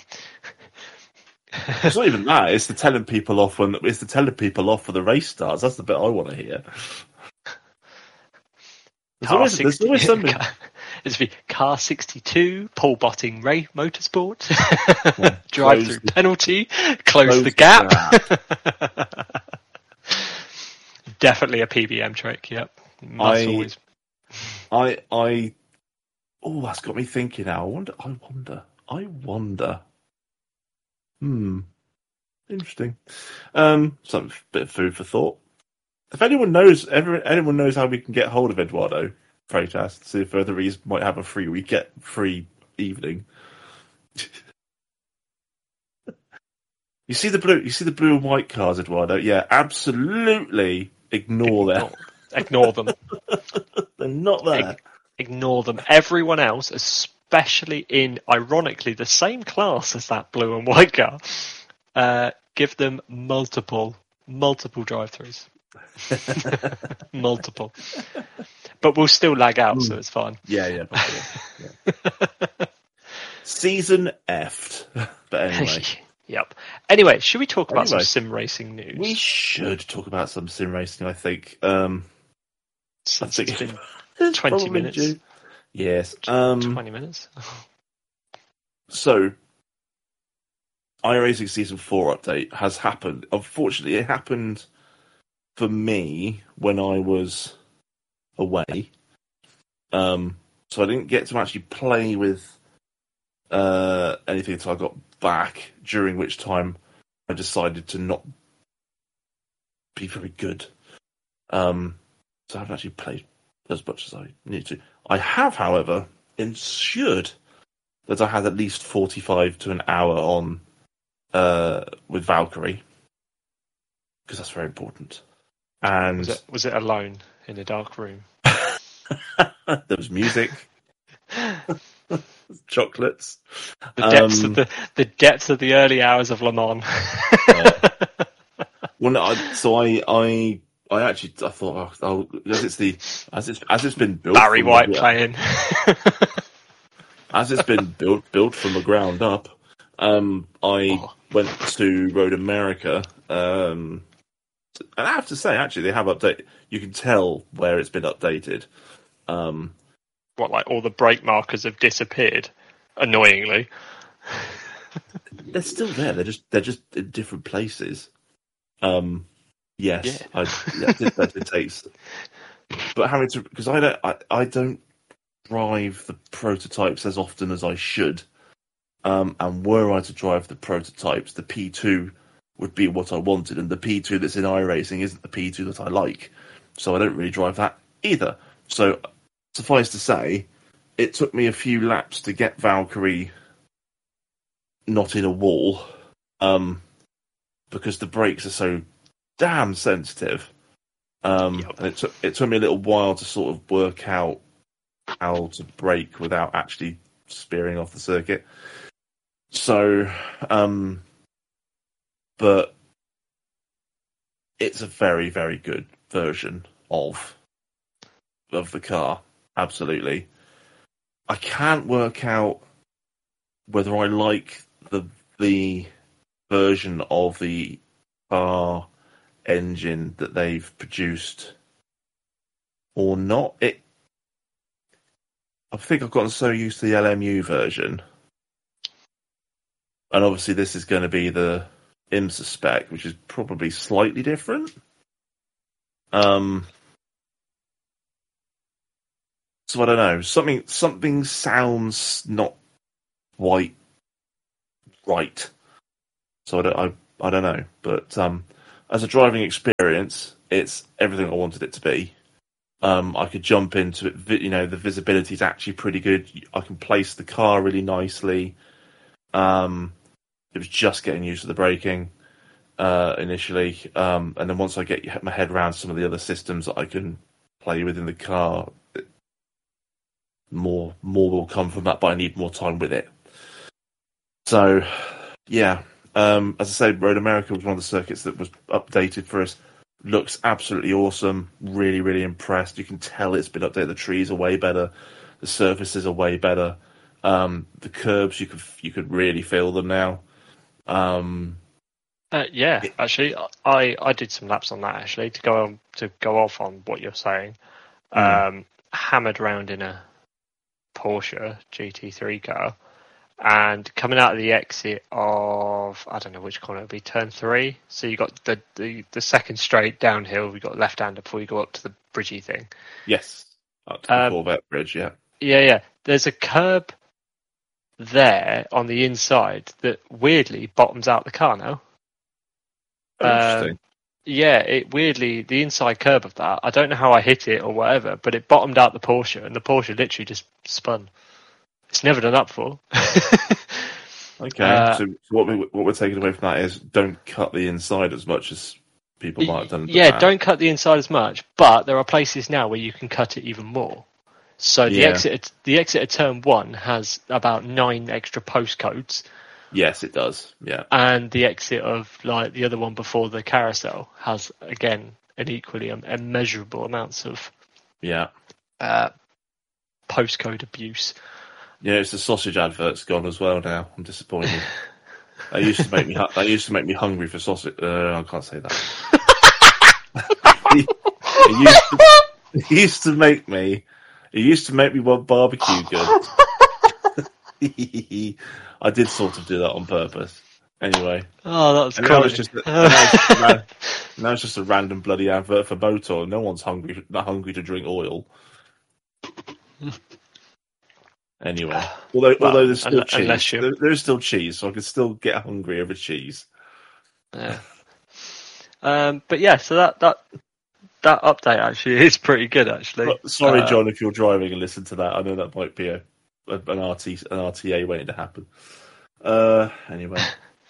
It's not even that. It's the telling people off when it's the telling people off for the race starts. That's the bit I want to hear. There's Car always, there's sixty always something. It's be car sixty-two, Paul Botting Ray Motorsport, Yeah, drive close through the- penalty, close, close the the gap. Definitely a P B M trick. Yep, must I- always. I I oh, that's got me thinking now. I wonder. I wonder. I wonder. Hmm. Interesting. Um, some bit of food for thought. If anyone knows, ever anyone knows how we can get hold of Eduardo Freitas, see if whether he might have a free we get free evening. You see the blue. You see the blue and white cars, Eduardo. Yeah, absolutely. Ignore them. Ignore, ignore them. They're not there. Ig- ignore them. Everyone else, especially in ironically the same class as that blue and white car, uh, give them multiple, multiple drive-throughs. Multiple. But we'll still lag out, so it's fine. Yeah, yeah. Probably, yeah. Season F'd. But anyway. Yep. Anyway, should we talk about Anyway. some sim racing news? We should talk about some sim racing, I think. Um, Since I think it's been it's twenty probably minutes. due. Yes. Um, twenty minutes. so, iRacing Season four update has happened. Unfortunately, it happened for me when I was away. Um, so I didn't get to actually play with uh, anything until I got back, during which time I decided to not be very good. Um, so I haven't actually played as much as I need to. I have, however, ensured that I had at least forty-five to an hour on uh, with Valkyrie, because that's very important. And Was it, was it alone in a dark room? there was music, chocolates. The depths Um, of the the depths of the early hours of Le Mans. Well, no, I, so I, I, I actually, I thought, oh, oh, as it's the, as it's, as it's been built, Barry from the- White playing. as it's been built, built from the ground up. Um, I Oh. went to Road America, um, and I have to say, actually, they have updated. You can tell where it's been updated. Um, What, like all the brake markers have disappeared? Annoyingly. they're still there. They're just, they're just in different places. Um, yes, Yeah. I, yeah, that, that it takes. But having to, because I don't, I, I don't drive the prototypes as often as I should. Um, and were I to drive the prototypes, the P two would be what I wanted, and the P two that's in iRacing isn't the P two that I like. So I don't really drive that either. So suffice to say, it took me a few laps to get Valkyrie not in a wall, um, because the brakes are so damn sensitive. Um, Yep. and it took it took me a little while to sort of work out how to brake without actually spearing off the circuit. So, um, but it's a very, very good version of of the car. Absolutely. I can't work out whether I like the the version of the car engine that they've produced or not. It, I think I've gotten so used to the L M U version and obviously this is going to be the IMSA spec, which is probably slightly different. Um, so I don't know. Something something sounds not quite right. So I don't I, I don't know. But um, as a driving experience, it's everything I wanted it to be. Um, I could jump into it. You know, the visibility is actually pretty good. I can place the car really nicely. Um, it was just getting used to the braking uh, initially, um, and then once I get my head around some of the other systems that I can play with in the car, more more will come from that. But I need more time with it. So, yeah, um, as I said, Road America was one of the circuits that was updated for us. Looks absolutely awesome. Really, really impressed. You can tell it's been updated. The trees are way better. The surfaces are way better. Um, the curbs, you could you could really feel them now. Um, Uh, yeah, it- actually, I, I did some laps on that actually to go on, to go off on what you're saying. Mm. Um, hammered around in a Porsche G T three car, and coming out of the exit of I don't know which corner it would be, turn three. So you got the, the, the second straight downhill. We got left hander before you go up to the bridgey thing. yes, up to the Um, Corvette bridge. Yeah, Yeah, yeah. There's a curb there on the inside that weirdly bottoms out the car now. interesting. Um, yeah, it weirdly the inside curb of that. I don't know how I hit it or whatever, but it bottomed out the Porsche, and the Porsche literally just spun. It's never done up before. Okay, uh, so, so what we what we're taking away from that is don't cut the inside as much as people might have done. In the yeah, past. don't cut the inside as much, but there are places now where you can cut it even more. So the Yeah. exit, the exit of turn one has about nine extra postcodes. Yes, it does. Yeah, And the exit of like the other one before the carousel has again an equally um, immeasurable amounts of yeah. uh, postcode abuse. Yeah, it's the sausage advert's gone as well now. I'm disappointed. They used to make me. hu- They used to make me hungry for sausage. Uh, I can't say that. it, it used to, it used to make me. It used to make me want barbecue goods. I did sort of do that on purpose. Anyway, Oh, that was and now cool. it's just a, now, it's just a, ran- now it's just a random bloody advert for Motor. No one's hungry. Not hungry to drink oil. Anyway, although Well, although there's still unle- unless cheese, you- there, there's still cheese, so I can still get hungry over cheese. Yeah. Um, but yeah, so that that that update actually is pretty good. Actually, But sorry, Uh, John, if you're driving and listen to that, I know that might be a, a an R T an R T A waiting to happen. Uh, anyway,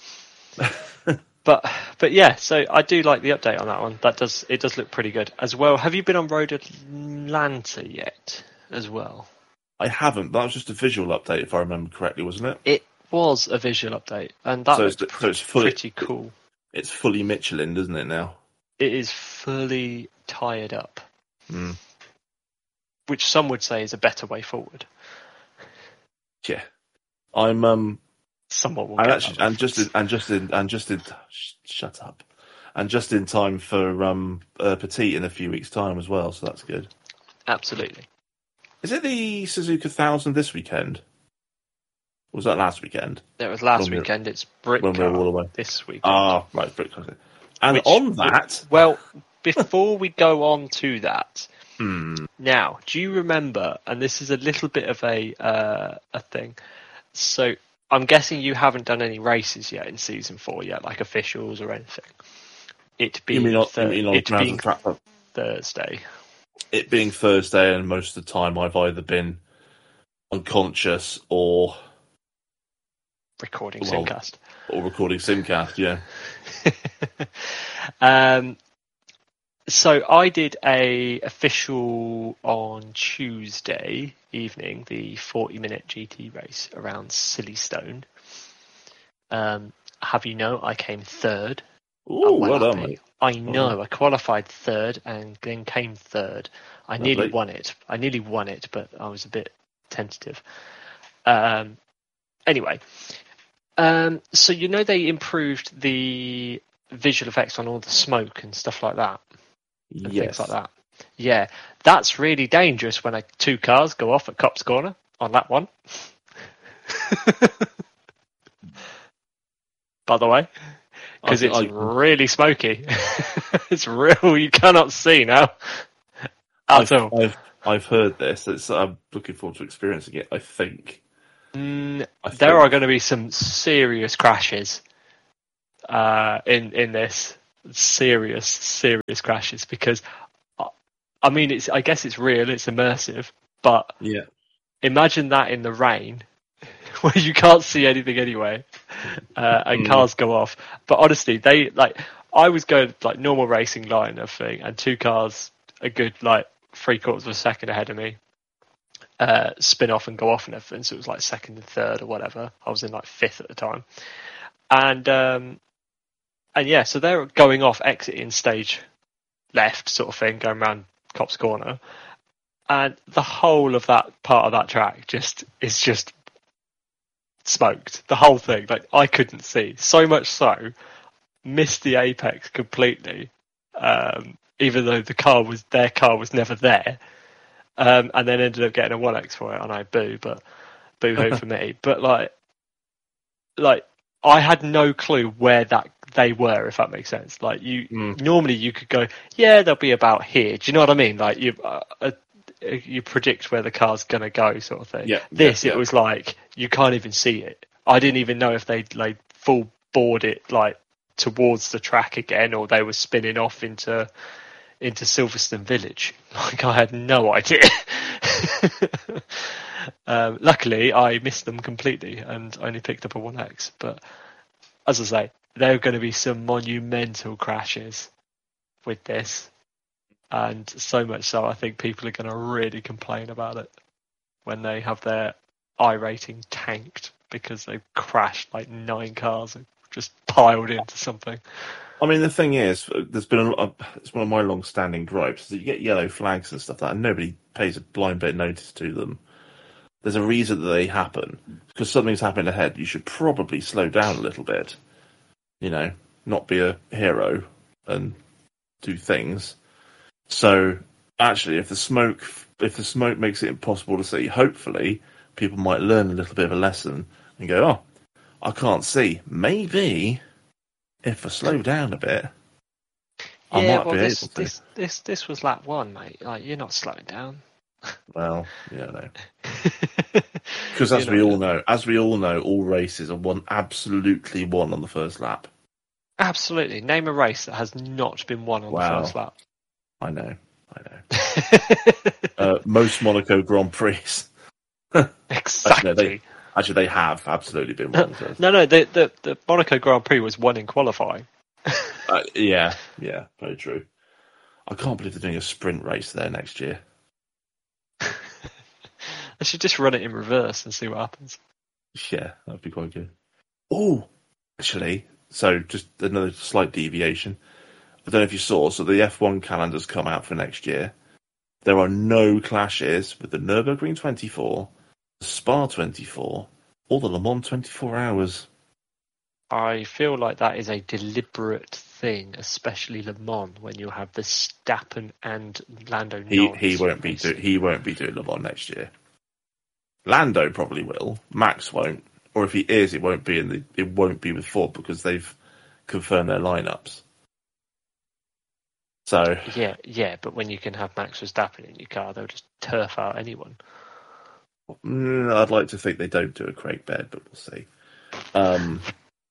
But but yeah, so I do like the update on that one. That does it does look pretty good as well. Have you been on Road Atlanta yet? As well, I haven't. That was just a visual update, if I remember correctly, wasn't it? it was a visual update, and that So looks it's- pr- so it's fully- pretty cool. It's fully Michelin, isn't it now? It is fully tired up, Mm. which some would say is a better way forward. Yeah, I'm um, Someone will and get actually, that and just in, and just in, and just in, sh- shut up, and just in time for um, uh, Petite in a few weeks' time as well. So that's good. Absolutely. Is it the Suzuka Thousand this weekend? Or was that last weekend? It was last When we were- weekend. It's when we were all Britcar away. this weekend. Ah, right, Brit- and Which- on that, Well, before we go on to that, hmm, now, do you remember? And this is a little bit of a uh, a thing. So I'm guessing you haven't done any races yet in season four yet, like officials or anything. It you being mean on, Thur- you mean on it grounds being of track? Thursday. It being Thursday, and most of the time I've either been unconscious or Recording Well, Simcast. or recording Simcast. Yeah. um, so I did a official on Tuesday evening, the forty minute G T race around Silverstone. Um, have you know I came third? Ooh, I'm well done, happy. mate. I know. I qualified third and then came third. I Lovely. nearly won it. I nearly won it, but I was a bit tentative. Um, anyway, um, so you know they improved the visual effects on all the smoke and stuff like that, and Yes. things like that. Yeah, that's really dangerous when a, two cars go off at Cops Corner on that one. by the way, because it's I... really smoky. It's real. You cannot see now at I've, all. I've I've heard this. It's, I'm looking forward to experiencing it. I think. Mm, I there think. are going to be some serious crashes uh, in in this. Serious, serious crashes because, I mean, it's. I guess it's real. It's immersive, but yeah. Imagine that in the rain, where you can't see anything anyway, uh, and Mm. cars go off. But honestly, they like. I was going like normal racing line of thing, and two cars a good like three quarters of a second ahead of me uh, spin off and go off and everything. So it was like second and third or whatever. I was in like fifth at the time, and um, and yeah, so they're going off, exiting stage left sort of thing, going around Cops Corner. And the whole of that part of that track just is just smoked. The whole thing, like I couldn't see. So much so, missed the apex completely. Um, even though the car was their car was never there, um, and then ended up getting a one X for it. And I boo, but boo hoo for me. But like, like I had no clue where that they were, if that makes sense. Like you, Mm. normally you could go, yeah, they'll be about here. Do you know what I mean? Like you. Uh, uh, you predict where the car's going to go sort of thing. Yeah, this, yeah, it yeah. was like, you can't even see it. I didn't even know if they'd like full board it like towards the track again, or they were spinning off into, into Silverstone Village. Like I had no idea. um, luckily I missed them completely and only picked up a one X, but as I say, there are going to be some monumental crashes with this. And so much so, I think people are going to really complain about it when they have their I rating tanked because they've crashed like nine cars and just piled into something. I mean, the thing is, there's been a lot of, it's one of my long-standing gripes, is that you get yellow flags and stuff like that, and nobody pays a blind bit of notice to them. There's a reason that they happen. Because something's happened ahead, you should probably slow down a little bit. You know, not be a hero and do things. So, actually, if the smoke if the smoke makes it impossible to see, hopefully people might learn a little bit of a lesson and go, oh, I can't see. Maybe if I slow down a bit, I yeah, might well, be this, able to. This, this, this was lap one, mate. Like, you're not slowing down. Well, yeah, no. Because as You we know. all know, as we all know, all races are won absolutely won on the first lap. Absolutely. Name a race that has not been won on Wow. the first lap. I know, I know. uh, most Monaco Grand Prix. Exactly. Actually, they, actually, they have absolutely been won. So. No, no, the, the the Monaco Grand Prix was won in qualifying. uh, yeah, yeah, very true. I can't believe they're doing a sprint race there next year. I should just run it in reverse and see what happens. Yeah, that'd be quite good. Oh, actually, so just another slight deviation. I don't know if you saw, so the F one calendar's come out for next year. There are no clashes with the Nürburgring twenty-four, the Spa twenty-four, or the Le Mans twenty-four hours. I feel like that is a deliberate thing, especially Le Mans, when you have the Verstappen and Lando He Norris he won't be do, he won't be doing Le Mans next year. Lando probably will. Max won't, or if he is, it won't be in the it won't be with Ford because they've confirmed their lineups. So Yeah, yeah, but when you can have Max Verstappen in your car, they'll just turf out anyone. mm, I'd like to think they don't do a Craig Baird, but we'll see. Um,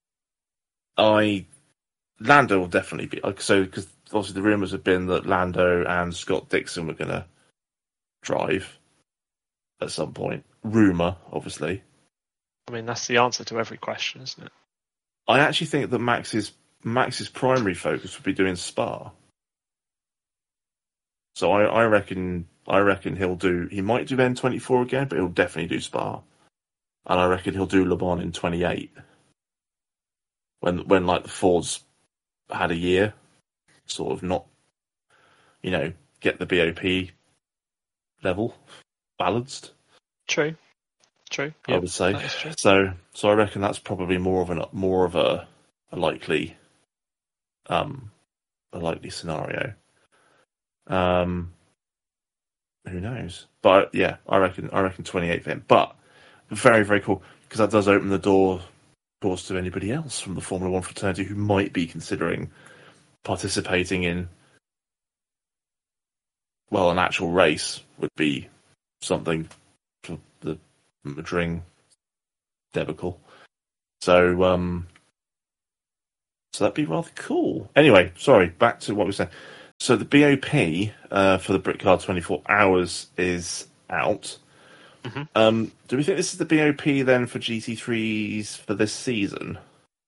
I Lando will definitely be so because obviously the rumours have been that Lando and Scott Dixon were going to drive at some point. Rumour, obviously. I mean, that's the answer to every question, isn't it? I actually think that Max's Max's primary focus would be doing Spa. So I, I reckon I reckon he'll do he might do N twenty-four again, but he'll definitely do Spa. And I reckon he'll do Le Mans in twenty-eight. When when like the Fords had a year, sort of not you know, get the B O P level balanced. True. True. I Yep, would say. that is true. So so I reckon that's probably more of an more of a, a likely um a likely scenario. Um who knows? But yeah, I reckon I reckon twenty-eight for him. But very, very cool because that does open the door course, to anybody else from the Formula One fraternity who might be considering participating in, well, an actual race would be something for the Madrid debacle. So, um, so that'd be rather cool. Anyway, sorry, back to what we were saying. So the B O P uh, for the Britcar twenty-four hours is out. Mm-hmm. Um, do we think this is the B O P then for G T threes for this season?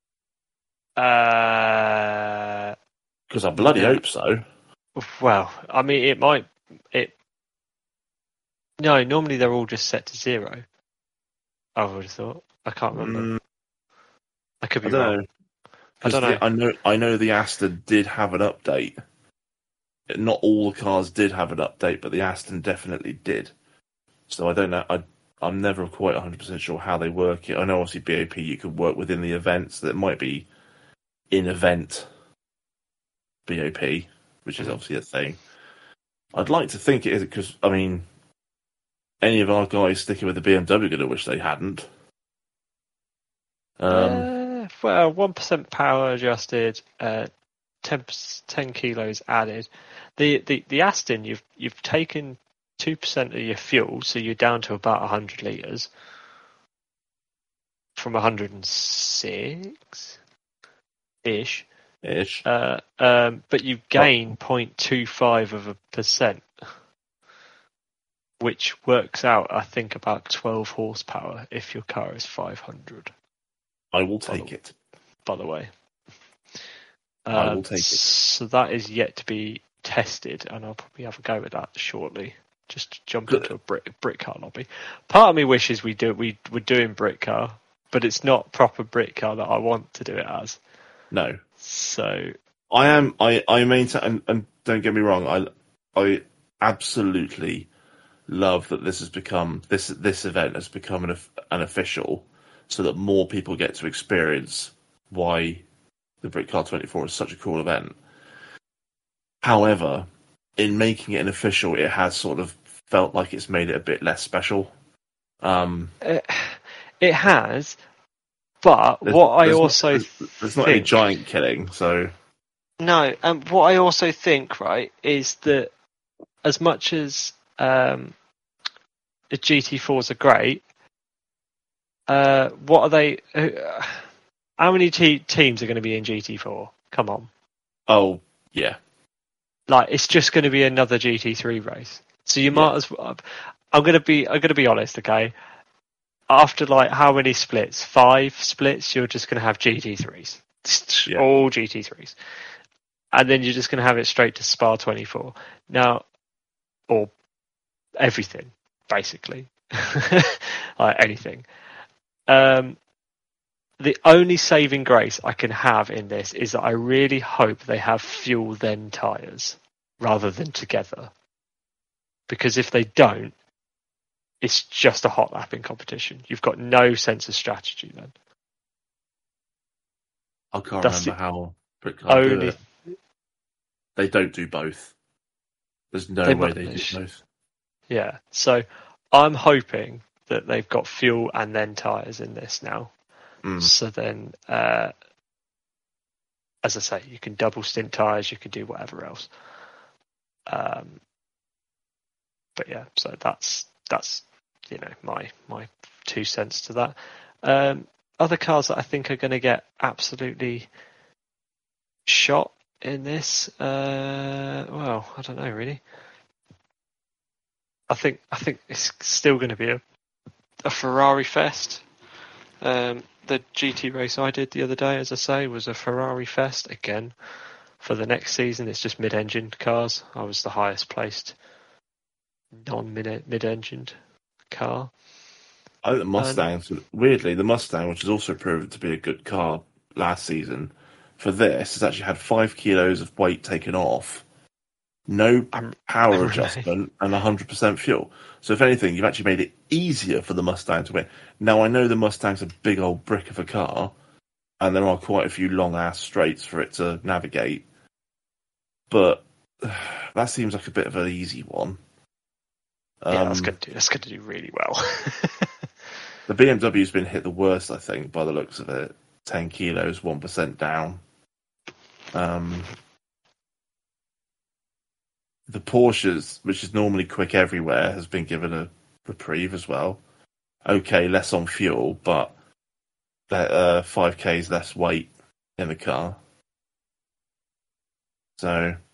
Uh, Because I bloody no. hope so. Well, I mean, it might. It no. Normally they're all just set to zero. I would have thought. I can't remember. Mm, I could be I don't wrong. know. I don't The, know. I know. I know the Aston did have an update. Not all the cars did have an update, but the Aston definitely did. So I don't know. I, I'm never quite one hundred percent sure how they work it. I know obviously B O P you could work within the events. That might be in-event B O P, which is Mhm. obviously a thing. I'd like to think it is because, I mean, any of our guys sticking with the B M W are going to wish they hadn't. Um, Uh, well, one percent power adjusted, uh, ten, ten kilos added. The, the the Aston, you've you've taken two percent of your fuel, so you're down to about a hundred liters from a hundred and six ish. ish. Uh, um, but you gain point two five of a percent, which works out, I think, about twelve horsepower if your car is five hundred. I will take it. By the way, um, I will take it. So that is yet to be tested, and I'll probably have a go at that shortly. Just to jump Good. into a brick brick car lobby. Part of me wishes we do we were doing brick car, but it's not proper brick car that I want to do it as. No. So I am. I I maintain, and, and don't get me wrong. I I absolutely love that this has become this this event has become an an official, so that more people get to experience why the Britcar twenty-four is such a cool event. However, in making it an official, it has sort of felt like it's made it a bit less special. Um, it, it has, but there's- what I there's not- also there's, there's not any think- giant killing, so No, and what I also think, right, is that as much as um, the G T fours are great, uh, what are they? Uh, how many te- teams are going to be in G T four? Come on, oh yeah, like it's just going to be another G T three race. So you might Yeah. as well. I'm going to be. I'm going to be honest, okay. After like how many splits? Five splits. You're just going to have G T threes, Yeah. all G T threes. And then you're just going to have it straight to Spa twenty-four. Now, or everything, basically. Like anything. Um, the only saving grace I can have in this is that I really hope they have fuel then tyres rather than together. Because if they don't, it's just a hot lapping competition. You've got no sense of strategy then. I can't That's remember how Britcar do Only it. They don't do both. There's no They way mu- they they do sh- both. Yeah, so I'm hoping that they've got fuel and then tyres in this now. Mm. So then, uh, as I say, you can double stint tyres, you can do whatever else. Um, but yeah, so that's that's you know my my two cents to that. Um, other cars that I think are going to get absolutely shot in this, uh, well, I don't know really. I think I think it's still going to be a, a Ferrari fest. Um, the G T race I did the other day, as I say, was a Ferrari fest again. For the next season, it's just mid-engined cars. I was the highest placed non-mid mid-engined car. I think the Mustangs, weirdly, the Mustang, which has also proven to be a good car last season, for this has actually had five kilos of weight taken off, no I'm- power I'm adjustment, and one hundred percent fuel. So if anything, you've actually made it easier for the Mustang to win. Now, I know the Mustang's a big old brick of a car, and there are quite a few long-ass straights for it to navigate, but that seems like a bit of an easy one. Yeah, Um, that's going to do. That's going to do really well. The B M W's been hit the worst, I think, by the looks of it. ten kilos, one percent down. Um, the Porsches, which is normally quick everywhere, has been given a reprieve as well. Okay, less on fuel, but uh, five K's less weight in the car. So